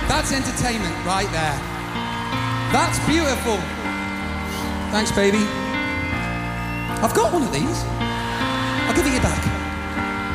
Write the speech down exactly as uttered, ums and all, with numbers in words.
That's entertainment right there. That's beautiful. Thanks, baby. I've got one of these. I'll give it you back.